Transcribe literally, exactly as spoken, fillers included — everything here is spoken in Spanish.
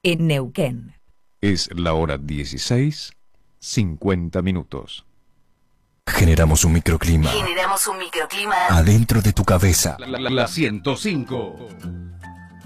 en Neuquén. Es la hora dieciséis, cincuenta minutos. Generamos un microclima. Generamos un microclima Adentro de tu cabeza. La, la, la ciento cinco.